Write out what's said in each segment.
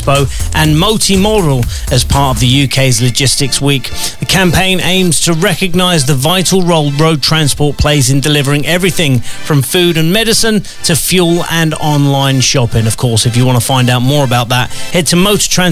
Expo and Multimodal as part of the UK's Logistics Week. The campaign aims to recognise the vital role road transport plays in delivering everything from food and medicine to fuel and online shopping. Of course, if you want to find out more about that, head to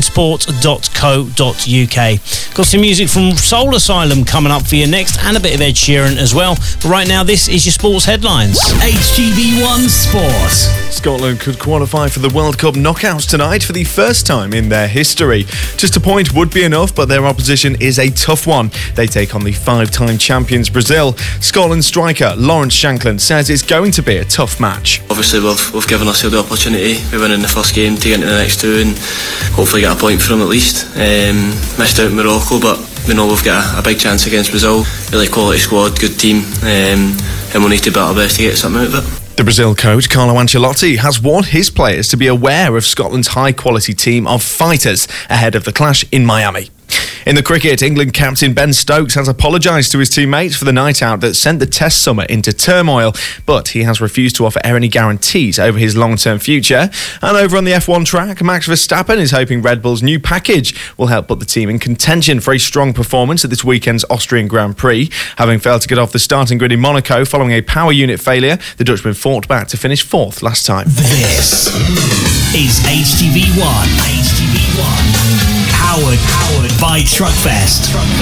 motortransport.co.uk. Got some music from Soul Asylum coming up for you next, and a bit of Ed Sheeran as well. But right now, this is your sports headlines. HGV1 Sport. Scotland could qualify for the World Cup knockouts tonight for the first time in their history. Just a point would be enough, but their opposition is a tough one. They take on the 5-time champions Brazil. Scotland striker Lawrence Shankland says it's going to be a tough match. Obviously we've given ourselves the opportunity. We win in the first game to get into the next two and hopefully get a point for them at least. Missed out in Morocco, but we know we've got a big chance against Brazil. Really quality squad, good team, and we'll need to be our best to get something out of it. The Brazil coach, Carlo Ancelotti, has warned his players to be aware of Scotland's high-quality team of fighters ahead of the clash in Miami. In the cricket, England captain Ben Stokes has apologised to his teammates for the night out that sent the Test summer into turmoil, but he has refused to offer any guarantees over his long-term future. And over on the F1 track, Max Verstappen is hoping Red Bull's new package will help put the team in contention for a strong performance at this weekend's Austrian Grand Prix. Having failed to get off the starting grid in Monaco following a power unit failure, the Dutchman fought back to finish fourth last time. This is HGV1. HGV1. Powered by Truckfest.